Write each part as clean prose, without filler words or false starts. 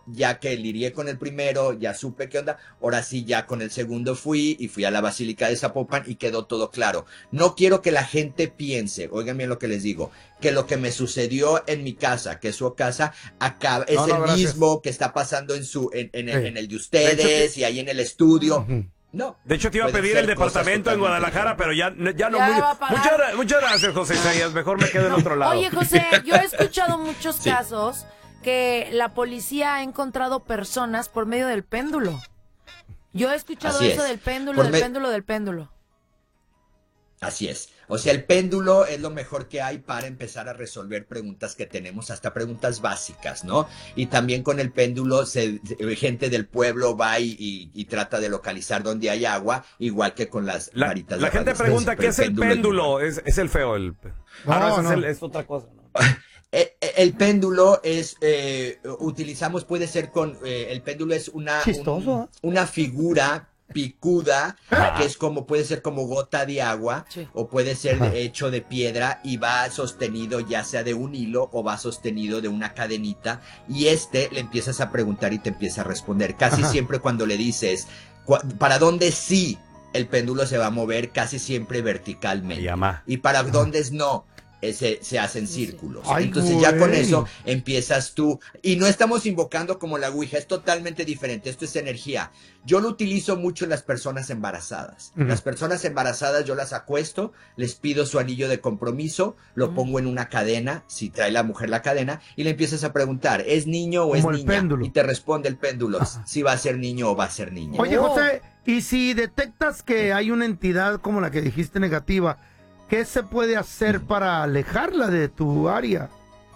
ya que lidié con el primero, ya supe qué onda, ahora sí ya con el segundo fui a la Basílica de Zapopan y quedó todo claro. No quiero que la gente piense, oigan bien lo que les digo, que lo que me sucedió en mi casa, que es su casa, acá es el gracias. mismo que está pasando en el de ustedes de hecho, y ahí en el estudio. No. De hecho, te iba a pedir el departamento en Guadalajara, pero ya no. Ya va a pagar. Muchas gracias, José Isaías. Mejor me quedo en otro lado. Oye, José, yo he escuchado muchos Sí. casos que la policía ha encontrado personas por medio del péndulo. Yo he escuchado Así eso es. del péndulo, Por del me- péndulo, del péndulo. Así es. O sea, el péndulo es lo mejor que hay para empezar a resolver preguntas que tenemos, hasta preguntas básicas, ¿no? Y también con el péndulo, gente del pueblo va y trata de localizar dónde hay agua, igual que con las varitas de La gente radiestesia, pregunta pero qué es el péndulo. Es el feo. Es otra cosa, ¿no? El péndulo es, utilizamos, puede ser el péndulo es Chistoso. una figura picuda, que es como, puede ser como gota de agua, Sí. o puede ser hecho de piedra y va sostenido ya sea de un hilo o va sostenido de una cadenita, y le empiezas a preguntar y te empieza a responder. Casi siempre cuando le dices, ¿para dónde sí? El péndulo se va a mover casi siempre verticalmente. Y para dónde no, se hacen círculos. Ay, Entonces ya con güey. eso empiezas tú. Y no estamos invocando como la ouija, es totalmente diferente. Esto es energía. Yo lo utilizo mucho en las personas embarazadas. Las personas embarazadas yo las acuesto, les pido su anillo de compromiso, lo pongo en una cadena, si trae la mujer la cadena, y le empiezas a preguntar, ¿es niño o Como es el niña? péndulo. Y te responde el péndulo, si va a ser niño o va a ser niña. Oye, José, y si detectas que hay una entidad como la que dijiste negativa, ¿qué se puede hacer para alejarla de tu área?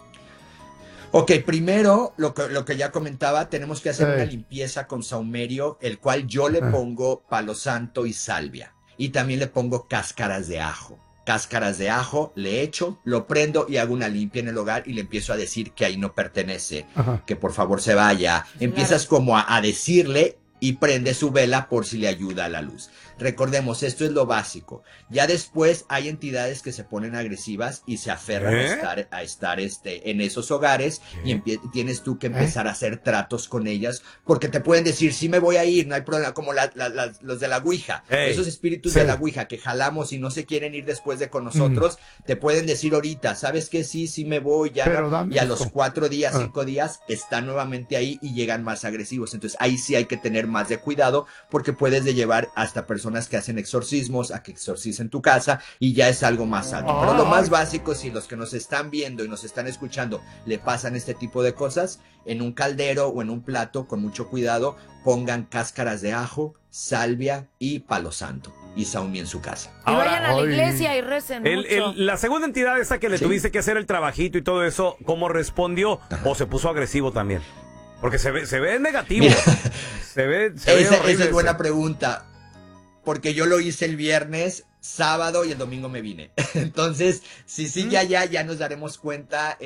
Ok, primero, lo que ya comentaba, tenemos que hacer una limpieza con saumerio, el cual yo le pongo palo santo y salvia. Y también le pongo cáscaras de ajo. Cáscaras de ajo, le echo, lo prendo y hago una limpia en el hogar y le empiezo a decir que ahí no pertenece, que por favor se vaya. Empiezas como a decirle y prende su vela por si le ayuda a la luz. Recordemos, esto es lo básico. Ya después hay entidades que se ponen agresivas y se aferran a estar en esos hogares y tienes tú que empezar a hacer tratos con ellas porque te pueden decir, sí me voy a ir, no hay problema, como los de la ouija. Esos espíritus de la ouija que jalamos y no se quieren ir después de con nosotros, te pueden decir ahorita, ¿sabes qué? Sí me voy, ya. Y a los 4 días, 5 días, están nuevamente ahí y llegan más agresivos. Entonces ahí sí hay que tener más de cuidado porque puedes llevar hasta personas que hacen exorcismos a que exorcicen tu casa y ya es algo más alto. Pero lo más básico, si los que nos están viendo y nos están escuchando le pasan este tipo de cosas, en un caldero o en un plato, con mucho cuidado, pongan cáscaras de ajo, salvia y palo santo y saumien su casa. Y vayan a la iglesia y recen mucho. La segunda entidad esa que le tuviste que hacer el trabajito y todo eso, ¿cómo respondió? ¿O se puso agresivo también? Porque se ve negativo. Mira, esa es buena pregunta. Porque yo lo hice el viernes, sábado y el domingo me vine. Entonces, ya nos daremos cuenta.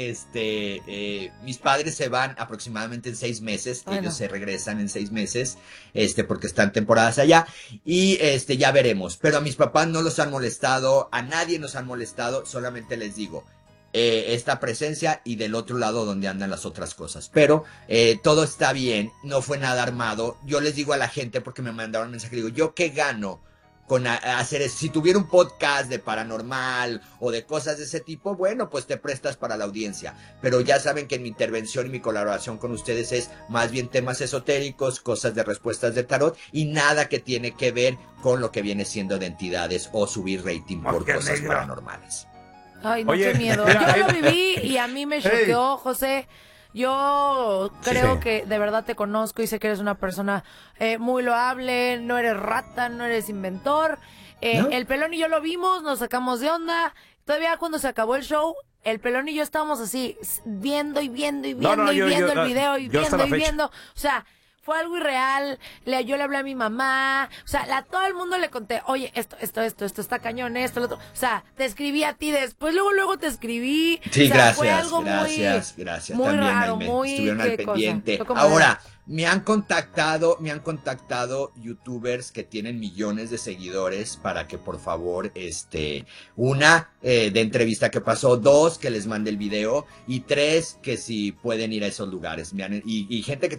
Mis padres se van aproximadamente en 6 meses. Bueno. Ellos se regresan en 6 meses, porque están temporadas allá. Y ya veremos. Pero a mis papás no los han molestado, a nadie nos han molestado. Solamente les digo, esta presencia y del otro lado donde andan las otras cosas. Pero todo está bien, no fue nada armado. Yo les digo a la gente, porque me mandaron un mensaje, digo, ¿yo qué gano con hacer eso? Si tuviera un podcast de paranormal o de cosas de ese tipo, bueno, pues te prestas para la audiencia. Pero ya saben que en mi intervención y mi colaboración con ustedes es más bien temas esotéricos, cosas de respuestas de tarot y nada que tiene que ver con lo que viene siendo de entidades o subir rating por cosas paranormales. Ay, no, qué miedo. Yo lo viví y a mí me choqueó, José. Yo creo que de verdad te conozco y sé que eres una persona muy loable, no eres rata, no eres inventor. ¿No? El Pelón y yo lo vimos, nos sacamos de onda. Todavía cuando se acabó el show, el Pelón y yo estábamos así, viendo el video y viendo. O sea, fue algo irreal, yo le hablé a mi mamá, o sea, a todo el mundo le conté, oye, esto está cañón, esto, lo otro, o sea, te escribí a ti después, luego te escribí. Sí, o sea, gracias, fue algo gracias. Muy también raro, estuvieron al pendiente. Ahora, me han contactado youtubers que tienen millones de seguidores para que por favor, una, de entrevista que pasó, 2, que les mande el video, y 3, que si pueden ir a esos lugares. Y gente que